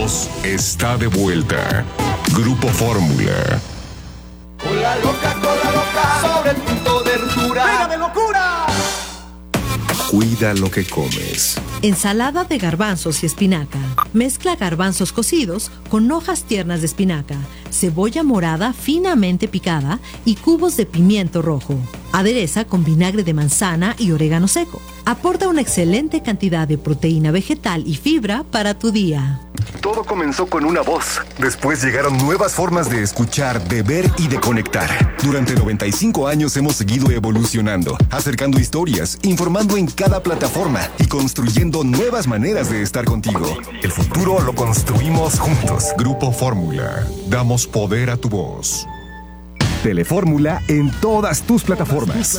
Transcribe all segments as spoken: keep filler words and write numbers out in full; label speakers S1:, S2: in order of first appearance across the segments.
S1: voz está de vuelta. Grupo Fórmula.
S2: Con la loca, con la loca, sobre el punto de ruptura. ¡Venga de locura!
S1: Cuida lo que comes.
S3: Ensalada de garbanzos y espinaca. Mezcla garbanzos cocidos con hojas tiernas de espinaca, cebolla morada finamente picada y cubos de pimiento rojo. Adereza con vinagre de manzana y orégano seco. Aporta una excelente cantidad de proteína vegetal y fibra para tu día.
S1: Todo comenzó con una voz. Después llegaron nuevas formas de escuchar, de ver y de conectar. Durante noventa y cinco años hemos seguido evolucionando, acercando historias, informando en cada plataforma y construyendo nuevas maneras de estar contigo. El futuro lo construimos juntos. Grupo Fórmula. Damos poder a tu voz. Telefórmula en todas tus plataformas.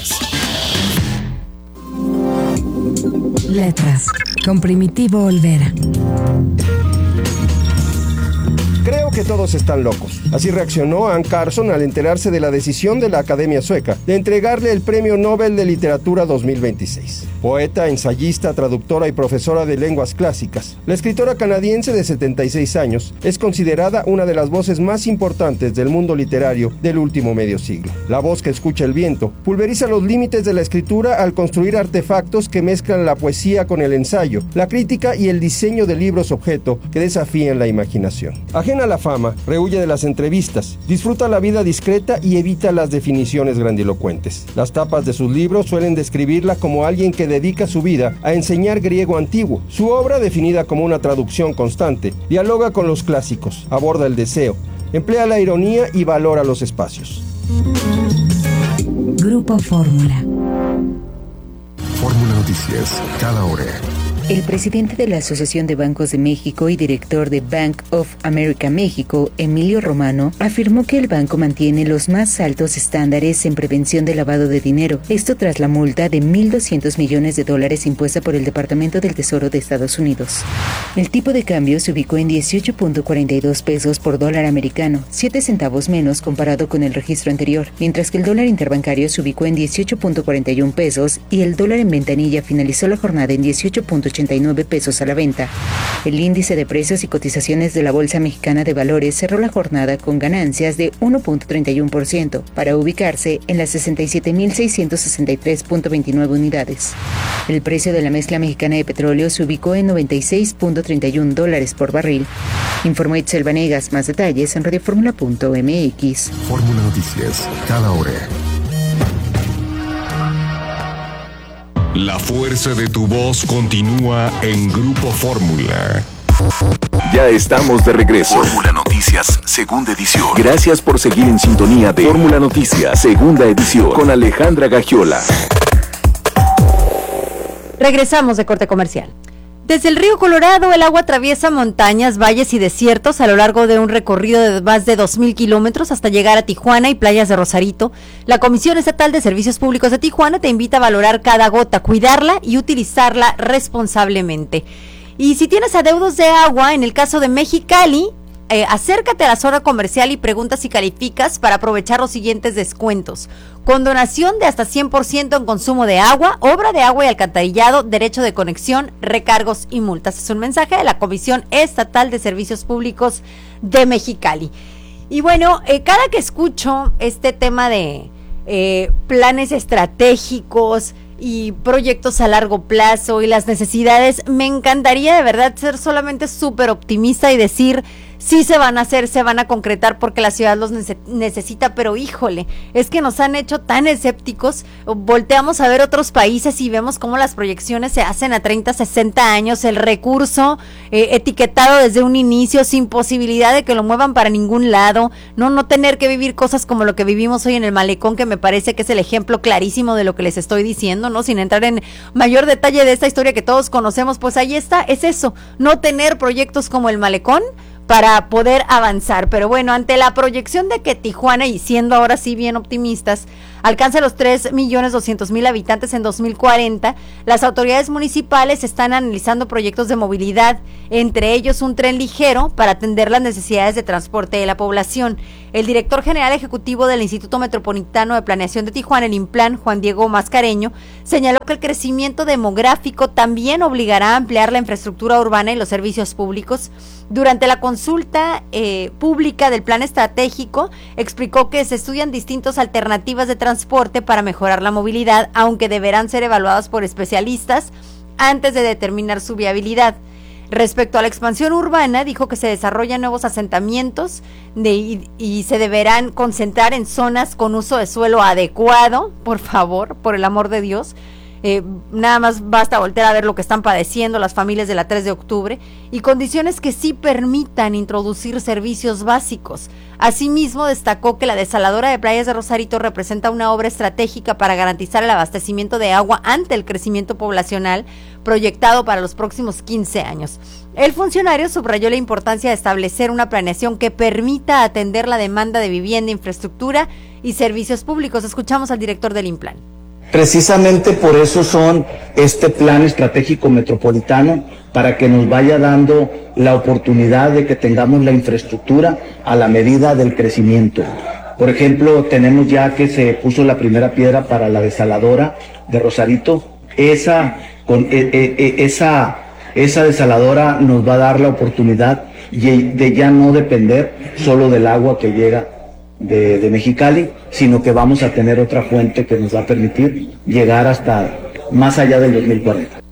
S4: Letras, con Primitivo Olvera.
S5: Creo que todos están locos. Así reaccionó Anne Carson al enterarse de la decisión de la Academia Sueca de entregarle el Premio Nobel de Literatura dos mil veintiséis. Poeta, ensayista, traductora y profesora de lenguas clásicas, la escritora canadiense de setenta y seis años es considerada una de las voces más importantes del mundo literario del último medio siglo. La voz que escucha el viento pulveriza los límites de la escritura al construir artefactos que mezclan la poesía con el ensayo, la crítica y el diseño de libros objeto que desafían la imaginación. Ajena a la fama, rehuye de las entrevistas, disfruta la vida discreta y evita las definiciones grandilocuentes. Las tapas de sus libros suelen describirla como alguien que dedica su vida a enseñar griego antiguo. Su obra, definida como una traducción constante, dialoga con los clásicos, aborda el deseo, emplea la ironía y valora los espacios.
S4: Grupo Fórmula.
S1: Fórmula Noticias, cada hora.
S6: El presidente de la Asociación de Bancos de México y director de Bank of America México, Emilio Romano, afirmó que el banco mantiene los más altos estándares en prevención de lavado de dinero. Esto tras la multa de mil doscientos millones de dólares impuesta por el Departamento del Tesoro de Estados Unidos. El tipo de cambio se ubicó en dieciocho punto cuarenta y dos pesos por dólar americano, siete centavos menos comparado con el registro anterior, mientras que el dólar interbancario se ubicó en dieciocho punto cuarenta y uno pesos y el dólar en ventanilla finalizó la jornada en dieciocho punto ochenta y nueve pesos a la venta. El índice de precios y cotizaciones de la Bolsa Mexicana de Valores cerró la jornada con ganancias de uno punto treinta y uno por ciento para ubicarse en las sesenta y siete mil seiscientos sesenta y tres punto veintinueve unidades. El precio de la mezcla mexicana de petróleo se ubicó en noventa y seis punto treinta y uno dólares por barril. Informó Itzel Vanegas. Más detalles en radioformula punto m x.
S1: Fórmula Noticias, cada hora. La fuerza de tu voz continúa en Grupo Fórmula. Ya estamos de regreso. Fórmula Noticias, segunda edición. Gracias por seguir en sintonía de Fórmula Noticias, segunda edición, con Alejandra Gagiola.
S7: Regresamos de corte comercial. Desde el río Colorado, el agua atraviesa montañas, valles y desiertos a lo largo de un recorrido de más de dos mil kilómetros hasta llegar a Tijuana y playas de Rosarito. La Comisión Estatal de Servicios Públicos de Tijuana te invita a valorar cada gota, cuidarla y utilizarla responsablemente. Y si tienes adeudos de agua, en el caso de Mexicali, eh, acércate a la zona comercial y pregunta si calificas para aprovechar los siguientes descuentos. Condonación de hasta cien por ciento en consumo de agua, obra de agua y alcantarillado, derecho de conexión, recargos y multas. Es un mensaje de la Comisión Estatal de Servicios Públicos de Mexicali. Y bueno, eh, cada que escucho este tema de eh, planes estratégicos y proyectos a largo plazo y las necesidades, me encantaría de verdad ser solamente súper optimista y decir sí se van a hacer, se van a concretar porque la ciudad los nece- necesita, pero híjole, es que nos han hecho tan escépticos. Volteamos a ver otros países y vemos cómo las proyecciones se hacen a treinta, sesenta años, el recurso eh, etiquetado desde un inicio, sin posibilidad de que lo muevan para ningún lado, no, no tener que vivir cosas como lo que vivimos hoy en el Malecón, que me parece que es el ejemplo clarísimo de lo que les estoy diciendo, ¿no? Sin entrar en mayor detalle de esta historia que todos conocemos, pues ahí está, es eso, no tener proyectos como el Malecón para poder avanzar. Pero bueno, ante la proyección de que Tijuana, y siendo ahora sí bien optimistas, alcance los tres millones doscientos mil habitantes en dos mil cuarenta, las autoridades municipales están analizando proyectos de movilidad, entre ellos un tren ligero para atender las necesidades de transporte de la población. El director general ejecutivo del Instituto Metropolitano de Planeación de Tijuana, el IMPLAN, Juan Diego Mascareño, señaló que el crecimiento demográfico también obligará a ampliar la infraestructura urbana y los servicios públicos. Durante la consulta eh, pública del plan estratégico, explicó que se estudian distintas alternativas de transporte para mejorar la movilidad, aunque deberán ser evaluadas por especialistas antes de determinar su viabilidad. Respecto a la expansión urbana, dijo que se desarrollan nuevos asentamientos de, y, y se deberán concentrar en zonas con uso de suelo adecuado, por favor, por el amor de Dios. Eh, nada más basta voltear a ver lo que están padeciendo las familias de la tres de octubre y condiciones que sí permitan introducir servicios básicos. Asimismo, destacó que la desaladora de Playas de Rosarito representa una obra estratégica para garantizar el abastecimiento de agua ante el crecimiento poblacional proyectado para los próximos quince años. El funcionario subrayó la importancia de establecer una planeación que permita atender la demanda de vivienda, infraestructura y servicios públicos. Escuchamos al director del IMPLAN.
S8: Precisamente por eso son este plan estratégico metropolitano, para que nos vaya dando la oportunidad de que tengamos la infraestructura a la medida del crecimiento. Por ejemplo, tenemos ya que se puso la primera piedra para la desaladora de Rosarito. Esa, con, e, e, esa, esa desaladora nos va a dar la oportunidad de ya no depender solo del agua que llega De, de Mexicali, sino que vamos a tener otra fuente que nos va a permitir llegar hasta más allá del dos mil cuarenta.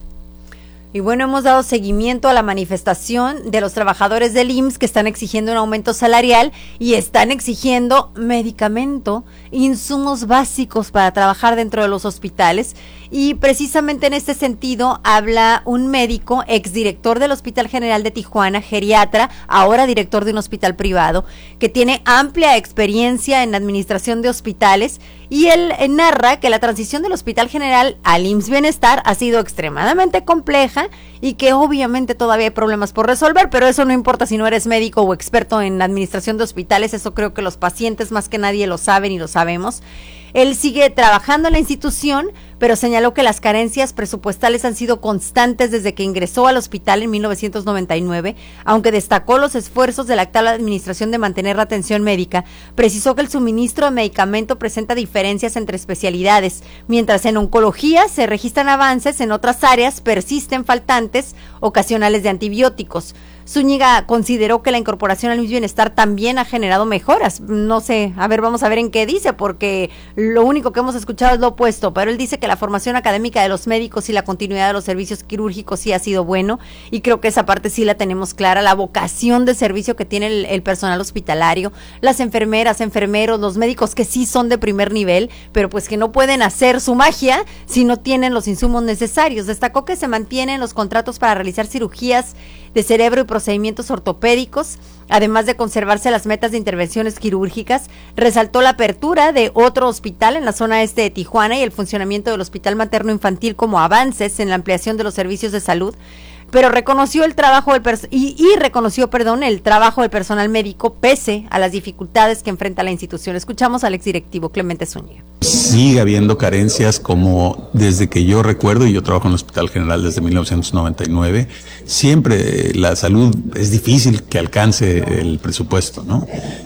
S7: Y bueno, hemos dado seguimiento a la manifestación de los trabajadores del I M S S que están exigiendo un aumento salarial y están exigiendo medicamento, insumos básicos para trabajar dentro de los hospitales. Y precisamente en este sentido habla un médico, exdirector del Hospital General de Tijuana, geriatra, ahora director de un hospital privado, que tiene amplia experiencia en la administración de hospitales, y él narra que la transición del Hospital General al I M S S Bienestar ha sido extremadamente compleja y que obviamente todavía hay problemas por resolver, pero eso no importa si no eres médico o experto en la administración de hospitales, eso creo que los pacientes más que nadie lo saben y lo sabemos. Él sigue trabajando en la institución, pero señaló que las carencias presupuestales han sido constantes desde que ingresó al hospital en mil novecientos noventa y nueve, aunque destacó los esfuerzos de la actual administración de mantener la atención médica. Precisó que el suministro de medicamento presenta diferencias entre especialidades, mientras en oncología se registran avances, en otras áreas persisten faltantes ocasionales de antibióticos. Zúñiga consideró que la incorporación al I M S S Bienestar también ha generado mejoras. No sé, a ver, vamos a ver en qué dice, porque lo único que hemos escuchado es lo opuesto, pero él dice que la formación académica de los médicos y la continuidad de los servicios quirúrgicos sí ha sido bueno, y creo que esa parte sí la tenemos clara, la vocación de servicio que tiene el, el personal hospitalario, las enfermeras, enfermeros, los médicos que sí son de primer nivel, pero pues que no pueden hacer su magia si no tienen los insumos necesarios. Destacó que se mantienen los contratos para realizar cirugías de cerebro y procedimientos ortopédicos, además de conservarse las metas de intervenciones quirúrgicas. Resaltó la apertura de otro hospital en la zona este de Tijuana y el funcionamiento del Hospital Materno Infantil como avances en la ampliación de los servicios de salud, pero reconoció el trabajo del pers- y, y reconoció, perdón, el trabajo del personal médico pese a las dificultades que enfrenta la institución. Escuchamos al exdirectivo Clemente Zúñiga.
S9: Sigue habiendo carencias como desde que yo recuerdo, y yo trabajo en el Hospital General desde mil novecientos noventa y nueve, siempre la salud es difícil que alcance el presupuesto, ¿no?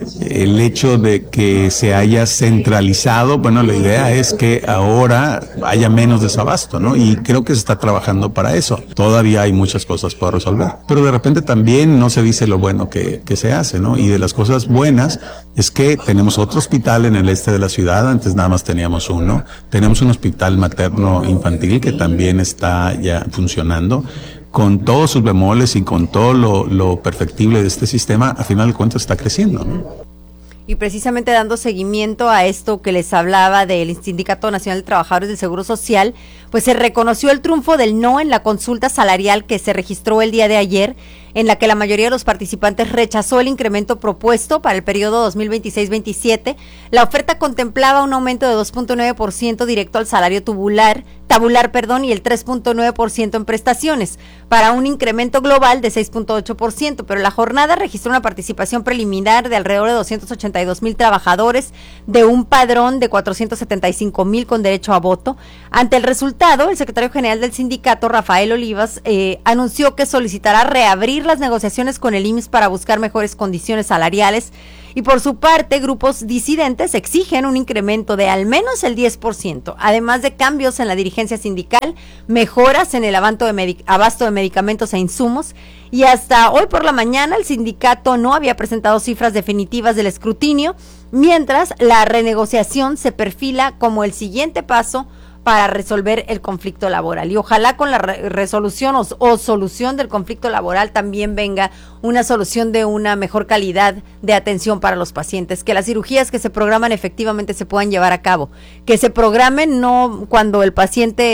S9: El hecho de que se haya centralizado, bueno, la idea es que ahora haya menos desabasto, ¿no? Y creo que se está trabajando para eso. Todavía hay muchas cosas por resolver, pero de repente también no se dice lo bueno que, que se hace, ¿no? Y de las cosas buenas es que tenemos otro hospital en el este de la ciudad, antes nada más teníamos uno, tenemos un hospital materno infantil que también está ya funcionando, con todos sus bemoles y con todo lo, lo perfectible de este sistema, a final de cuentas está creciendo, ¿no?
S7: Y precisamente dando seguimiento a esto que les hablaba del Sindicato Nacional de Trabajadores del Seguro Social, pues se reconoció el triunfo del no en la consulta salarial que se registró el día de ayer, en la que la mayoría de los participantes rechazó el incremento propuesto para el periodo dos mil veintiséis veintisiete. La oferta contemplaba un aumento de dos punto nueve por ciento directo al salario tubular, tabular, perdón, y el tres punto nueve por ciento en prestaciones, para un incremento global de seis punto ocho por ciento, pero la jornada registró una participación preliminar de alrededor de doscientos ochenta y dos mil trabajadores de un padrón de cuatrocientos setenta y cinco mil con derecho a voto. Ante el resultado, el secretario general del sindicato, Rafael Olivas, eh, anunció que solicitará reabrir las negociaciones con el I M S S para buscar mejores condiciones salariales. Y por su parte, grupos disidentes exigen un incremento de al menos el diez por ciento, además de cambios en la dirigencia sindical, mejoras en el abasto de, medic- abasto de medicamentos e insumos, y hasta hoy por la mañana el sindicato no había presentado cifras definitivas del escrutinio, mientras la renegociación se perfila como el siguiente paso para resolver el conflicto laboral. Y ojalá con la re- resolución o, o solución del conflicto laboral también venga una solución de una mejor calidad de atención para los pacientes, que las cirugías que se programan efectivamente se puedan llevar a cabo, que se programen no cuando el paciente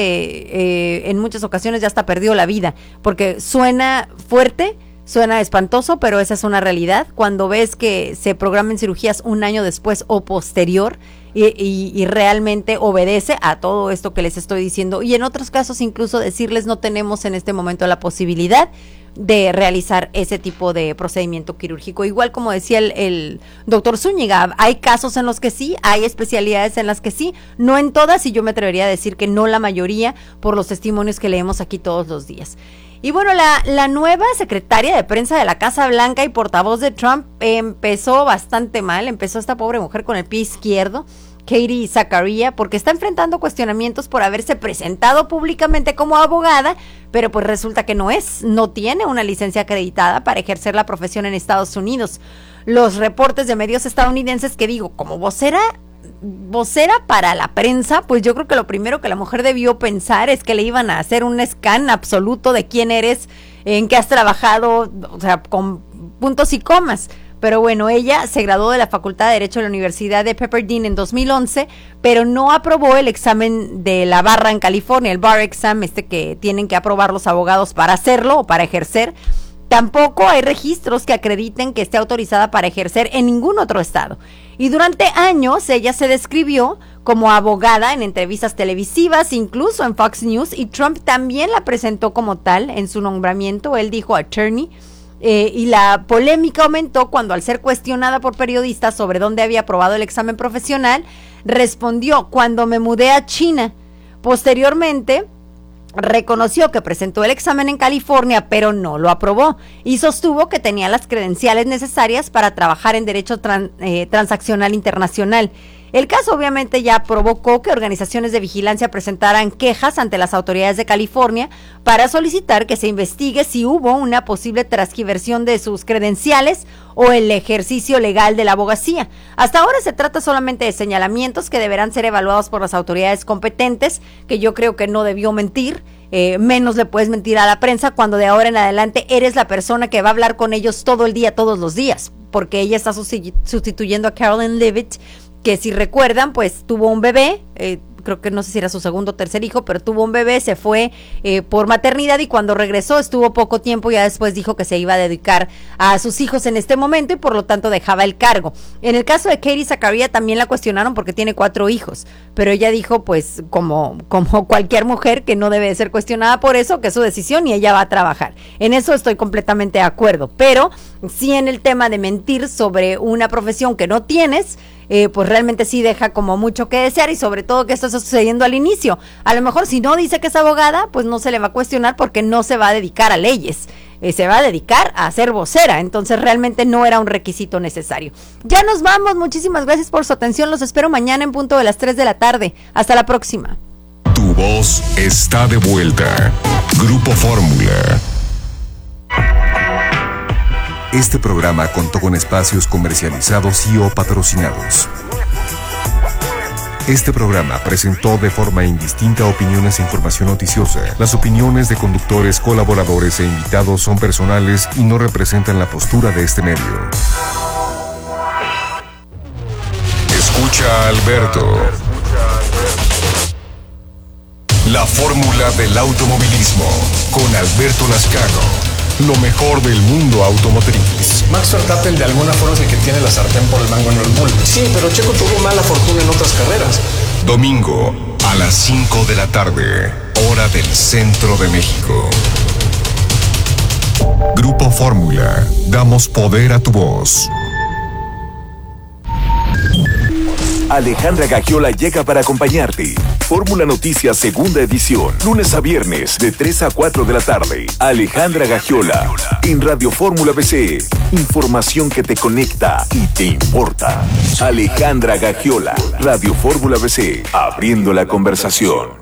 S7: eh, en muchas ocasiones ya hasta perdió la vida, porque suena fuerte, suena espantoso, pero esa es una realidad. Cuando ves que se programen cirugías un año después o posterior, Y, y, y realmente obedece a todo esto que les estoy diciendo, y en otros casos incluso decirles no tenemos en este momento la posibilidad de realizar ese tipo de procedimiento quirúrgico. Igual como decía el, el doctor Zúñiga, hay casos en los que sí, hay especialidades en las que sí, no en todas, y yo me atrevería a decir que no la mayoría, por los testimonios que leemos aquí todos los días. Y bueno, la, la nueva secretaria de prensa de la Casa Blanca y portavoz de Trump empezó bastante mal, empezó esta pobre mujer con el pie izquierdo, Katie Zakaria, porque está enfrentando cuestionamientos por haberse presentado públicamente como abogada, pero pues resulta que no es, no tiene una licencia acreditada para ejercer la profesión en Estados Unidos. Los reportes de medios estadounidenses, que digo, como vocera, vocera para la prensa, pues yo creo que lo primero que la mujer debió pensar es que le iban a hacer un scan absoluto de quién eres, en qué has trabajado, o sea, con puntos y comas. Pero bueno, ella se graduó de la Facultad de Derecho de la Universidad de Pepperdine en dos mil once, pero no aprobó el examen de la barra en California, el bar exam, este que tienen que aprobar los abogados para hacerlo o para ejercer. Tampoco hay registros que acrediten que esté autorizada para ejercer en ningún otro estado. Y durante años ella se describió como abogada en entrevistas televisivas, incluso en Fox News, y Trump también la presentó como tal en su nombramiento. Él dijo attorney. Eh, y la polémica aumentó cuando, al ser cuestionada por periodistas sobre dónde había aprobado el examen profesional, respondió: cuando me mudé a China. Posteriormente reconoció que presentó el examen en California, pero no lo aprobó, y sostuvo que tenía las credenciales necesarias para trabajar en derecho tran, eh, transaccional internacional. El caso obviamente ya provocó que organizaciones de vigilancia presentaran quejas ante las autoridades de California para solicitar que se investigue si hubo una posible transgiversión de sus credenciales o el ejercicio legal de la abogacía. Hasta ahora se trata solamente de señalamientos que deberán ser evaluados por las autoridades competentes, que yo creo que no debió mentir. Eh, menos le puedes mentir a la prensa cuando de ahora en adelante eres la persona que va a hablar con ellos todo el día, todos los días, porque ella está sustituyendo a Carolyn Leavitt, que si recuerdan, pues tuvo un bebé, eh, creo que no sé si era su segundo o tercer hijo, pero tuvo un bebé, se fue eh, por maternidad, y cuando regresó estuvo poco tiempo, y ya después dijo que se iba a dedicar a sus hijos en este momento y por lo tanto dejaba el cargo. En el caso de Katie Zakaria también la cuestionaron porque tiene cuatro hijos, pero ella dijo, pues como, como cualquier mujer, que no debe ser cuestionada por eso, que es su decisión y ella va a trabajar. En eso estoy completamente de acuerdo, pero sí en el tema de mentir sobre una profesión que no tienes, Eh, pues realmente sí deja como mucho que desear, y sobre todo que esto está sucediendo al inicio. A lo mejor si no dice que es abogada, pues no se le va a cuestionar porque no se va a dedicar a leyes, eh, se va a dedicar a ser vocera, entonces realmente no era un requisito necesario. Ya nos vamos, muchísimas gracias por su atención, los espero mañana en punto de las tres de la tarde. Hasta la próxima.
S1: Tu voz está de vuelta. Grupo Fórmula. Este programa contó con espacios comercializados y o patrocinados. Este programa presentó de forma indistinta opiniones e información noticiosa. Las opiniones de conductores, colaboradores e invitados son personales y no representan la postura de este medio. Escucha a Alberto. La fórmula del automovilismo con Alberto Lascano. Lo mejor del mundo automotriz.
S10: Max Verstappen de alguna forma es el que tiene la sartén por el mango en Red Bull. Sí, pero Checo tuvo mala fortuna en otras carreras.
S1: Domingo, a las cinco de la tarde, hora del centro de México. Grupo Fórmula, damos poder a tu voz.
S11: Alejandra Gagiola llega para acompañarte. Fórmula Noticias segunda edición, lunes a viernes de tres a cuatro de la tarde. Alejandra Gagiola en Radio Fórmula B C. Información que te conecta y te importa. Alejandra Gagiola, Radio Fórmula B C, abriendo la conversación.